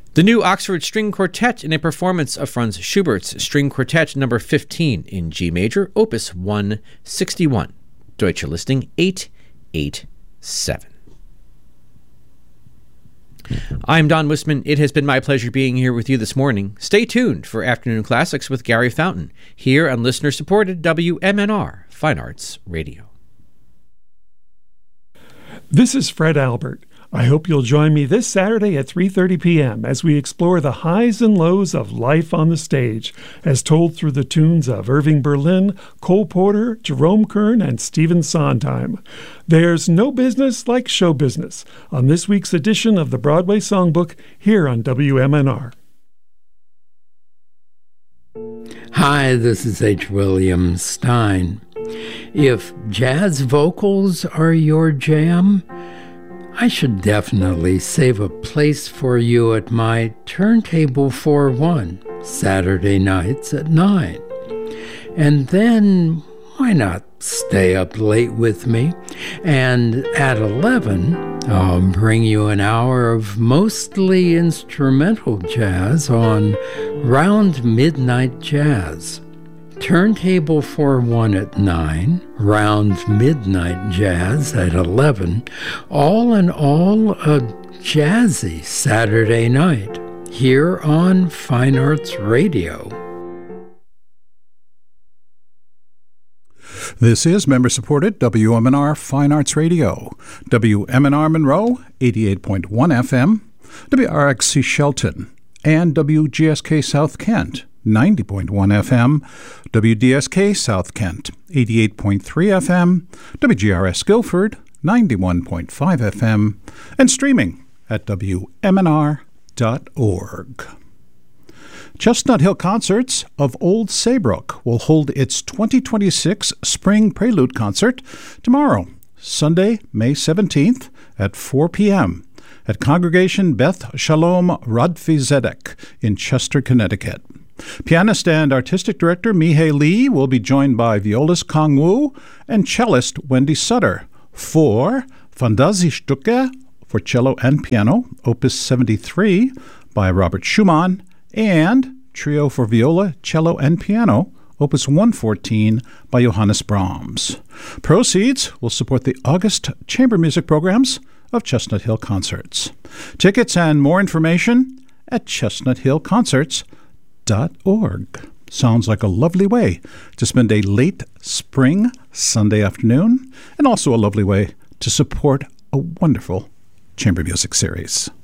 The new Oxford String Quartet in a performance of Franz Schubert's String Quartet number 15 in G major, opus 161, Deutsche listing 887. I'm Don Wisman. It has been my pleasure being here with you this morning. Stay tuned for Afternoon Classics with Gary Fountain, here on listener-supported WMNR Fine Arts Radio. This is Fred Albert. I hope you'll join me this Saturday at 3:30 p.m. as we explore the highs and lows of life on the stage, as told through the tunes of Irving Berlin, Cole Porter, Jerome Kern, and Stephen Sondheim. There's no business like show business on this week's edition of the Broadway Songbook here on WMNR. Hi, this is H. William Stein. If jazz vocals are your jam, I should definitely save a place for you at my Turntable for One, Saturday nights at 9. And then, why not stay up late with me? And at 11, I'll bring you an hour of mostly instrumental jazz on Round Midnight Jazz. Turntable for One at 9, Round Midnight Jazz at 11, all in all a jazzy Saturday night here on Fine Arts Radio. This is member-supported WMNR Fine Arts Radio, WMNR Monroe, 88.1 FM, WRXC Shelton, and WGSK South Kent, 90.1 FM, WDSK South Kent, 88.3 FM, WGRS Guilford, 91.5 FM, and streaming at WMNR.org. Chestnut Hill Concerts of Old Saybrook will hold its 2026 Spring Prelude Concert tomorrow, Sunday, May 17th at 4 p.m. at Congregation Beth Shalom Radfi Zedek in Chester, Connecticut. Pianist and artistic director Mihei Lee will be joined by violist Kong Wu and cellist Wendy Sutter for Fantasiestücke for cello and piano, opus 73 by Robert Schumann, and Trio for viola, cello, and piano, opus 114 by Johannes Brahms. Proceeds will support the August chamber music programs of Chestnut Hill Concerts. Tickets and more information at chestnuthillconcerts.org. Sounds like a lovely way to spend a late spring Sunday afternoon, and also a lovely way to support a wonderful chamber music series.